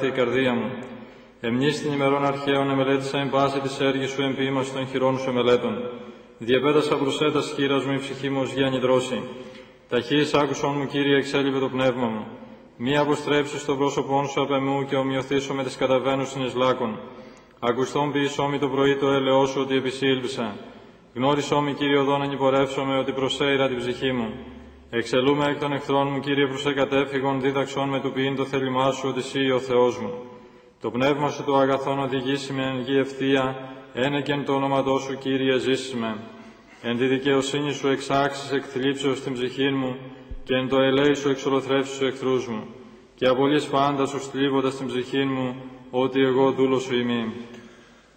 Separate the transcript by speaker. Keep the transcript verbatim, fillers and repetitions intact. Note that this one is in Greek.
Speaker 1: η καρδία μου. Εμνείς την ημερών αρχαίων εμελέτησα εν πάση της έργης σου εν ποίημαση των χειρών σου εμελέτων. Διαπέτασα προσέτας χείρας μου η ψυχή μου ως γέννη δρόση. Ταχύς άκουσον μου, Κύριε, εξέλιβε το πνεύμα μου. Μη αποστρέψεις το πρόσωπόν σου απ' εμού και ομοιωθήσω με τις καταβαίνουσιν εις λάκων. Ακουστόν ποιησό μη το πρωί το έλεό σου ότι επισήλβησα. Γνώρισό μη, Κύριε, οδόν ενυπορεύσομαι ότι προσέειρα την ψυχή μου. Εξελούμε εκ των εχθρών μου, Κύριε, προς εκατέφυγον, δίδαξόν με του ποιήν το θέλημά σου ότι εσύ ο Θεός μου. Το πνεύμα σου το αγαθόν οδηγήσει με εν γη ευθεία, ένεκεν το όνοματό σου, Κύριε, ζήσει με. Εν τη δικαιοσύνη σου εξάξεις εκ θλίψεως την ψυχή μου, και εν το ελέη σου εξολοθρεύσεις τους εχθρούς μου. Και απολύς πάντα σου στλίβοντας την ψυχή μου, ότι εγώ δούλος σου ημί.